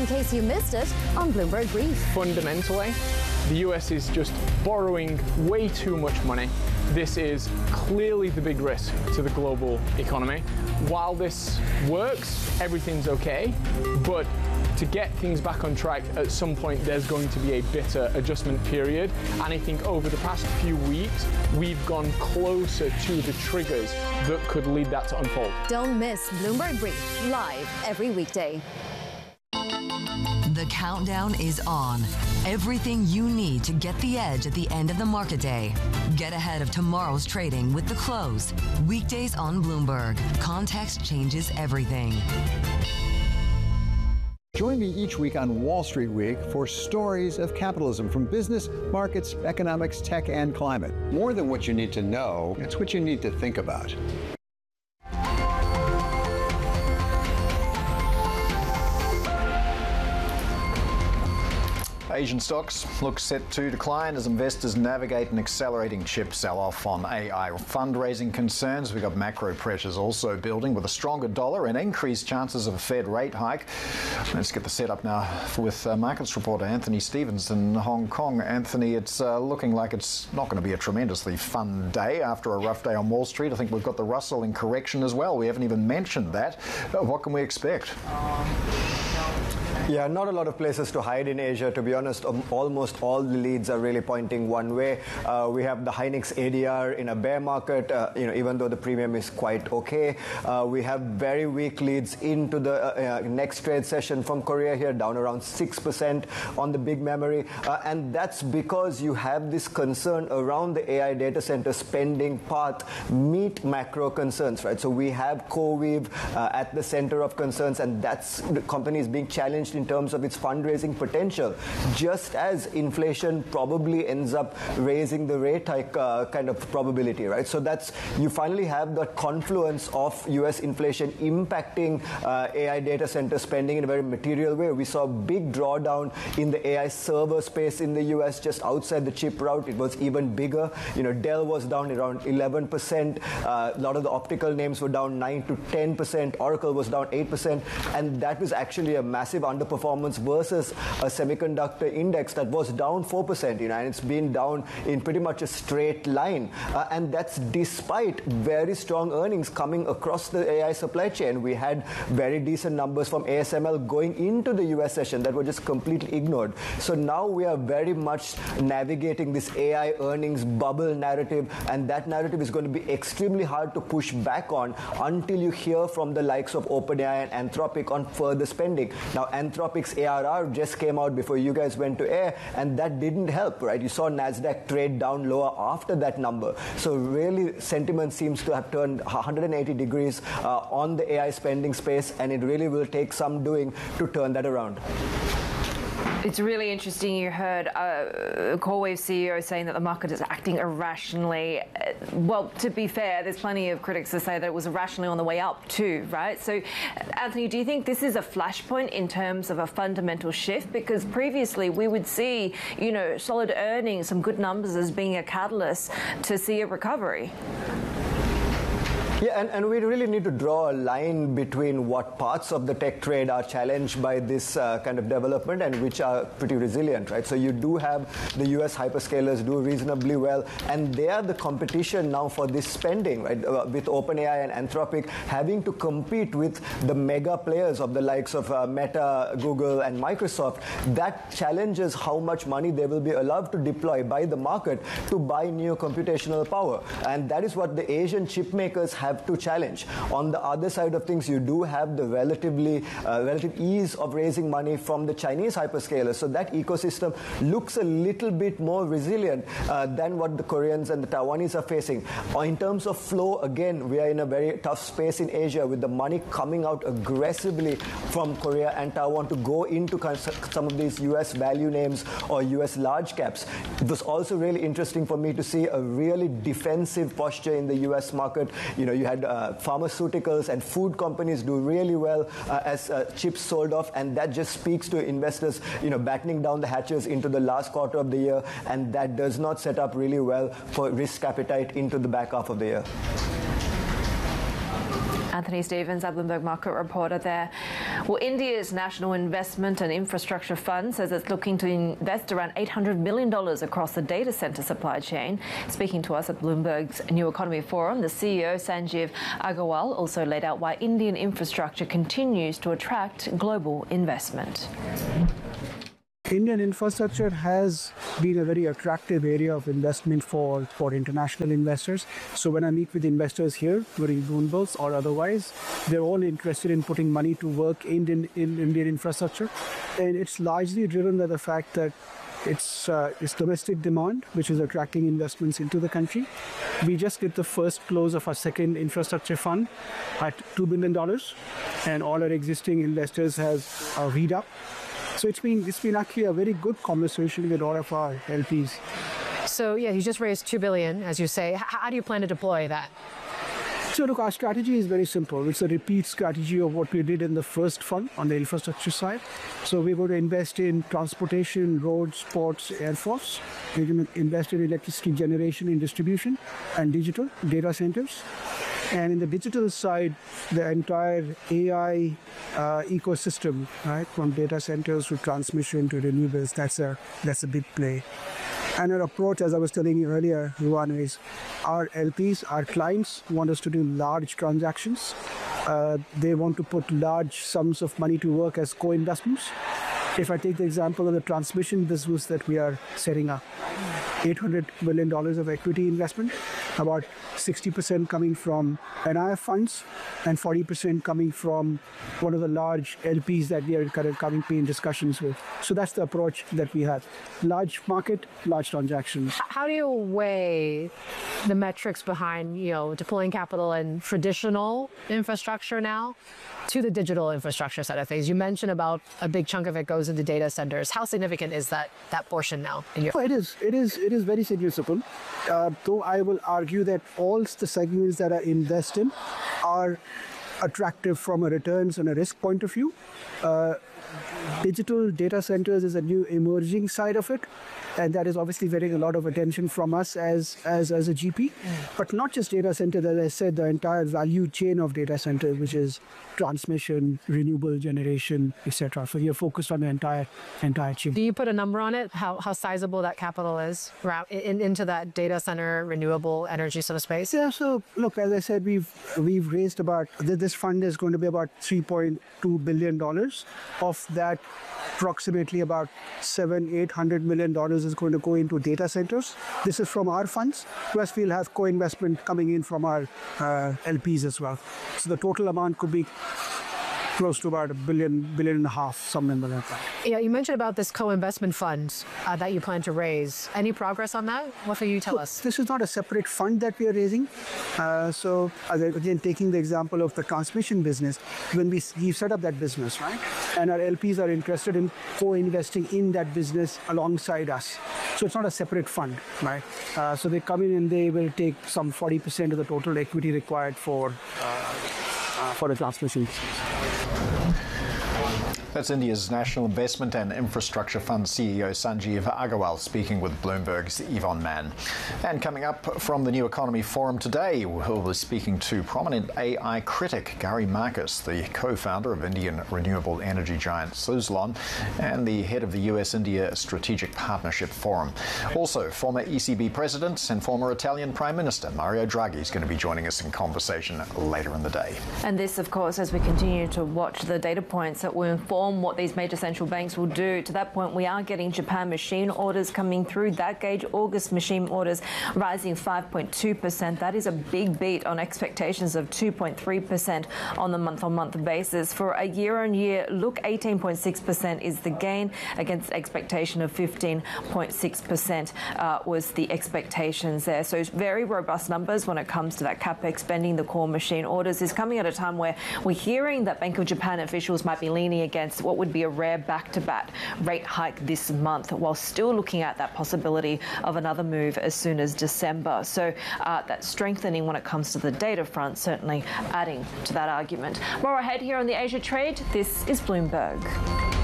case you missed it on Bloomberg Brief. Fundamentally, the US is just borrowing way too much money. This is clearly the big risk to the global economy. While this works, everything's okay, but to get things back on track, at some point there's going to be a bitter adjustment period. And I think over the past few weeks, we've gone closer to the triggers that could lead that to unfold. Don't miss Bloomberg Brief, live every weekday. The countdown is on. Everything you need to get the edge at the end of the market day. Get ahead of tomorrow's trading with The Close. Weekdays on Bloomberg. Context changes everything. Join me each week on Wall Street Week for stories of capitalism from business, markets, economics, tech, and climate. More than what you need to know, it's what you need to think about. Asian stocks look set to decline as investors navigate an accelerating chip sell-off on AI fundraising concerns. We've got macro pressures also building with a stronger dollar and increased chances of a Fed rate hike. Let's get the setup now with markets reporter Anthony Stevens in Hong Kong. Anthony, it's looking like it's not going to be a tremendously fun day after a rough day on Wall Street. I think we've got the Russell in correction as well. We haven't even mentioned that. What can we expect? Yeah, not a lot of places to hide in Asia, to be honest. Almost all the leads are really pointing one way. We have the Hynix ADR in a bear market, even though the premium is quite okay. We have very weak leads into the next trade session from Korea here, down around 6% on the big memory. And that's because you have this concern around the AI data center spending path meet macro concerns, right? So we have CoreWeave at the center of concerns, and that's the company is being challenged in terms of its fundraising potential, just as inflation probably ends up raising the rate hike kind of probability, right? So that's, you finally have the confluence of US inflation impacting AI data center spending in a very material way. We saw a big drawdown in the AI server space in the US just outside the chip route. It was even bigger. Dell was down around 11%. A lot of the optical names were down 9 to 10%. Oracle was down 8%. And that was actually a massive underperformance versus a semiconductor index that was down 4%, and it's been down in pretty much a straight line. And that's despite very strong earnings coming across the AI supply chain. We had very decent numbers from ASML going into the US session that were just completely ignored. So now we are very much navigating this AI earnings bubble narrative, and that narrative is going to be extremely hard to push back on until you hear from the likes of OpenAI and Anthropic on further spending. Now, Anthropic's ARR just came out before you guys went to air, and that didn't help, right? You saw NASDAQ trade down lower after that number. So really, sentiment seems to have turned 180 degrees on the AI spending space, and it really will take some doing to turn that around. It's really interesting. You heard CoreWeave CEO saying that the market is acting irrationally. Well, to be fair, there's plenty of critics that say that it was irrationally on the way up too, right? So, Anthony, do you think this is a flashpoint in terms of a fundamental shift? Because previously we would see, solid earnings, some good numbers as being a catalyst to see a recovery. Yeah, and we really need to draw a line between what parts of the tech trade are challenged by this kind of development and which are pretty resilient, right? So you do have the US hyperscalers do reasonably well, and they are the competition now for this spending, right? With OpenAI and Anthropic having to compete with the mega players of the likes of Meta, Google, and Microsoft. That challenges how much money they will be allowed to deploy by the market to buy new computational power. And that is what the Asian chip makers have to challenge. On the other side of things, you do have the relative ease of raising money from the Chinese hyperscalers. So that ecosystem looks a little bit more resilient than what the Koreans and the Taiwanese are facing. In terms of flow, again, we are in a very tough space in Asia with the money coming out aggressively from Korea and Taiwan to go into some of these US value names or US large caps. It was also really interesting for me to see a really defensive posture in the US market. You had pharmaceuticals and food companies do really well as chips sold off, and that just speaks to investors, battening down the hatches into the last quarter of the year, and that does not set up really well for risk appetite into the back half of the year. Anthony Stevens, our Bloomberg market reporter there. Well, India's National Investment and Infrastructure Fund says it's looking to invest around $800 million across the data center supply chain. Speaking to us at Bloomberg's New Economy Forum, the CEO, Sanjeev Agarwal, also laid out why Indian infrastructure continues to attract global investment. Indian infrastructure has been a very attractive area of investment for international investors. So when I meet with investors here, during Bloomberg or otherwise, they're all interested in putting money to work in Indian infrastructure. And it's largely driven by the fact that it's domestic demand, which is attracting investments into the country. We just did the first close of our second infrastructure fund at $2 billion, and all our existing investors has read up. So it's been actually a very good conversation with all of our LPs. So yeah, you just raised $2 billion, as you say. How do you plan to deploy that? So look, our strategy is very simple. It's a repeat strategy of what we did in the first fund on the infrastructure side. So we're going to invest in transportation, roads, ports, Air Force. We're going to invest in electricity generation and distribution and digital data centers. And in the digital side, the entire AI ecosystem, right, from data centers to transmission to renewables, that's a big play. And our approach, as I was telling you earlier, Ruan, is our LPs, our clients want us to do large transactions. They want to put large sums of money to work as co-investments. If I take the example of the transmission business that we are setting up, $800 million of equity investment, about 60% coming from NIF funds and 40% coming from one of the large LPs that we are currently in discussions with. So that's the approach that we have. Large market, large transactions. How do you weigh the metrics behind, deploying capital in traditional infrastructure now to the digital infrastructure side of things? You mentioned about a big chunk of it goes into data centers. How significant is that portion now in your? It is very significant. Though I will argue that all the segments that I invest in are attractive from a returns and a risk point of view. Digital data centers is a new emerging side of it, and that is obviously getting a lot of attention from us as a GP. But not just data centers, as I said, the entire value chain of data centers, which is transmission, renewable generation, etc. So you're focused on the entire chain. Do you put a number on it? How sizable that capital is into that data center renewable energy sort of space? Yeah. So look, as I said, we've raised about this fund is going to be about $3.2 billion. Of that, approximately about $700-800 million is going to go into data centers. This is from our funds. Plus, we'll have co-investment coming in from our LPs as well. So the total amount could be close to about $1.5 billion, something like that. Yeah, you mentioned about this co-investment fund that you plan to raise. Any progress on that? What can you tell us? This is not a separate fund that we are raising. So again, taking the example of the transmission business, when we set up that business, right? And our LPs are interested in co-investing in that business alongside us. So it's not a separate fund, right? So they come in and they will take some 40% of the total equity required for the transmission. That's India's National Investment and Infrastructure Fund CEO Sanjeev Agarwal speaking with Bloomberg's Yvonne Mann. And coming up from the New Economy Forum today, we'll be speaking to prominent AI critic Gary Marcus, the co-founder of Indian renewable energy giant Suzlon and the head of the US-India Strategic Partnership Forum. Also, former ECB President and former Italian Prime Minister Mario Draghi is going to be joining us in conversation later in the day. And this, of course, as we continue to watch the data points that will inform what these major central banks will do. To that point, we are getting Japan machine orders coming through. That gauge August machine orders rising 5.2%. That is a big beat on expectations of 2.3% on the month-on-month basis. For a year-on-year look, 18.6% is the gain against expectation of 15.6% was the expectations there. So very robust numbers when it comes to that capex spending. The core machine orders is coming at a time where we're hearing that Bank of Japan officials might be leaning against what would be a rare back-to-back rate hike this month, while still looking at that possibility of another move as soon as December. So that strengthening when it comes to the data front, certainly adding to that argument. More ahead here on the Asia Trade. This is Bloomberg.